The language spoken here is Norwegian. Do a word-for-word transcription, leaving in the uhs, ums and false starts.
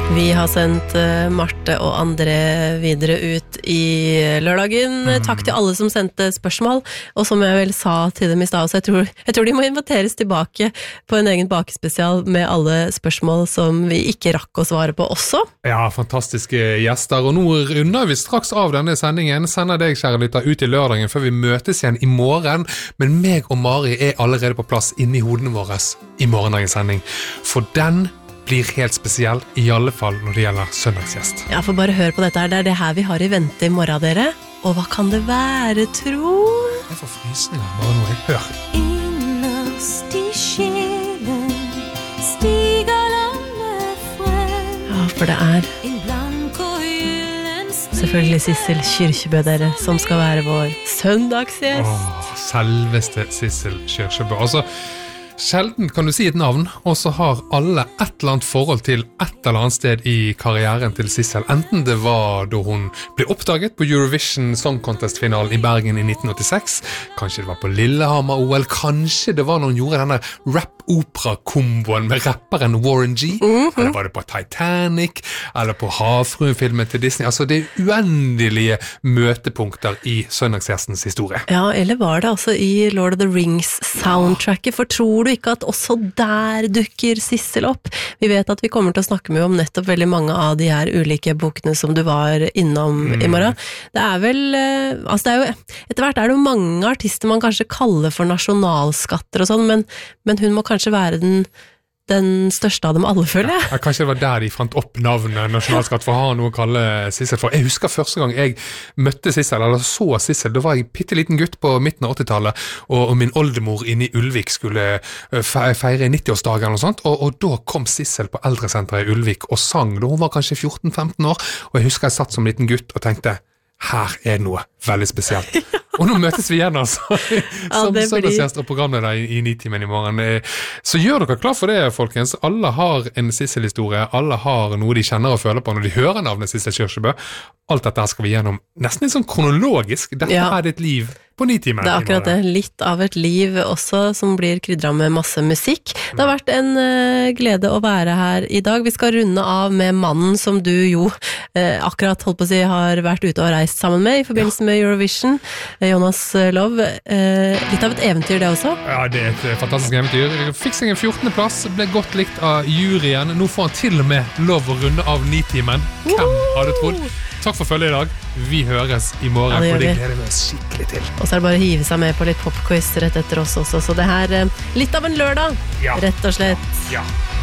Vi har sendt uh, Marte og André videre ut i lørdagen. Mm. Takk til alle som sendte spørsmål, og som jeg vel sa til dem i sted, så jeg tror, jeg tror de må inviteres tilbake på en egen bakespesial med alle spørsmål som vi ikke rakk å svare på også. Ja, fantastiske gjester, og nå runder vi straks av denne sendingen. Sender deg, kjære lytter, ut i lørdagen før vi møtes igjen i morgen, men meg og Mari er allerede på plass inne i hodene våre i morgendagens sending. For den blir helt spesiell, i alle fall når det gjelder søndagsgjest. Ja, for bare hør på dette her, det er det her vi har i vente i morgen, dere. Og hva kan det være, tro? Jeg får frysninger, bare noe jeg hører. Innerst i sjelen stiger landet frem. Ja, for det er selvfølgelig Sissel Kyrkjebø, dere, som skal være vår søndagsgjest. Åh, selveste Sissel Kyrkjebø. Altså, sjelden kan du si et navn, og så har alle et eller annet forhold til et eller annet sted i karrieren til Sissel. Enten det var da hun ble oppdaget på Eurovision Song Contest-finalen i Bergen i nitten åttiseks, kanskje det var på Lillehammer O L, kanskje det var når hun gjorde denne rap-opera-komboen med rapperen Warren G, mm-hmm. eller var det på Titanic, eller på Havfruen-filmen til Disney. Altså det er uendelige møtepunkter i søndagsgjestens historie. Ja, eller var det altså i Lord of the Rings-soundtracket, for tror du ikke at også der dukker Sissel opp? Vi vet at vi kommer til å snakke med om nettopp veldig mange av de her ulike bokene som du var innom mm. i morgen. Det er vel, altså det er jo, etter hvert er det jo mange artister man kanskje kaller for nasjonalskatter og sånn, men, men hun må kanskje være den den største av dem alle, føler jeg. Ja, kanskje det var der de fant opp navnet nasjonalskatt, for å ha noe å kalle Sissel for. Jeg husker første gang jeg møtte Sissel, eller så Sissel, da var jeg pitteliten gutt på midten av åttitallet, og, og min oldemor inne i Ulvik skulle feire nittiårsdagen eller noe sånt, og, og da kom Sissel på eldresenteret i Ulvik og sang, da hun var kanskje fjorten femten år, og jeg husker jeg satt som liten gutt og tenkte, her er det noe veldig spesielt. Og nå møtes vi igjen, altså, som ja, søndagsgjest og programleder i, i Nitimen i morgen. Så gjør dere klar for det, folkens. Alle har en Sissel-historie, alle har noe de kjenner og føler på når de hører navnet Sissel Kyrkjebø. Alt dette skal vi gjennom nesten litt sånn kronologisk. Dette ja. Er ditt liv på Nitimen. Det er akkurat det. Litt av et liv også, som blir krydret med masse musikk. Det har vært en uh, glede å være her i dag. Vi skal runde av med mannen som du jo uh, akkurat holdt på å si har vært ute og reist sammen med i forbindelse ja. Med Eurovision. Jonas Love. Uh, litt av et eventyr det også? Ja, det er et fantastisk eventyr. Fikk seg en fjortende plass, ble godt likt av juryen. Nå får han til og med lov å runde av Nitimen. Hvem hadde trodd? Takk for følget i dag. Vi høres i morgen, ja, det for det gleder vi oss skikkelig til. Og så er det bare å hive seg med på litt popquiz rett etter oss også. Så det her, litt av en lørdag, ja. Rett og slett. Ja. Ja.